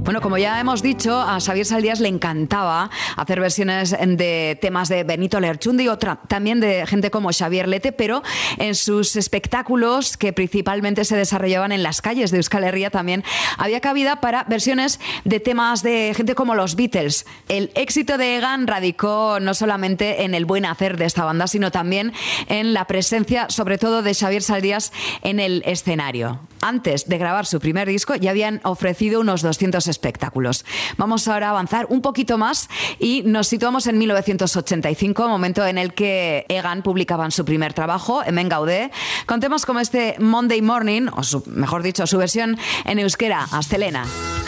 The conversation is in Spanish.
Bueno, como ya hemos dicho, a Xavier Saldías le encantaba hacer versiones de temas de Benito Lerchundi, también de gente como Xavier Lete, pero en sus espectáculos, que principalmente se desarrollaban en las calles de Euskal Herria, también había cabida para versiones de temas de gente como los Beatles. El éxito de Egan radicó no solamente en el buen hacer de esta banda, sino también en la presencia, sobre todo, de Xavier Saldías en el escenario. Antes de grabar su primer disco ya habían ofrecido unos 200 espectáculos. Vamos ahora a avanzar un poquito más y nos situamos en 1985, momento en el que Egan publicaban su primer trabajo, Hemen Gaude, con temas como este Monday Morning, mejor dicho, su versión en euskera, Astelena.